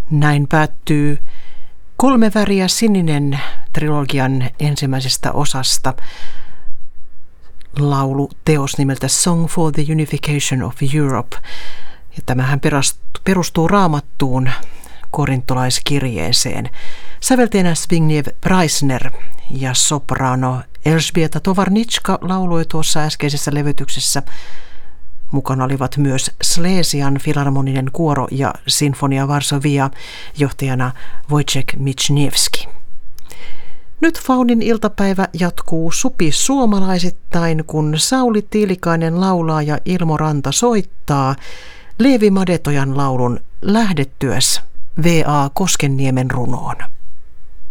Näin päättyy 3 väriä sininen trilogian ensimmäisestä osasta lauluteos nimeltä Song for the Unification of Europe. Ja tämähän perustuu Raamattuun korintolaiskirjeeseen. Säveltäjänä Zbigniew Preissner ja sopraano Elżbieta Towarniczka lauloi tuossa äskeisessä levytyksessä. Mukana olivat myös Slesian filharmoninen kuoro ja Sinfonia Varsovia, johtajana Wojciech Michniewski. Nyt Faunin iltapäivä jatkuu supisuomalaisittain, kun Sauli Tiilikainen laulaa ja Ilmo Ranta soittaa Leevi Madetojan laulun Lähdetyös V.A. Koskenniemen runoon.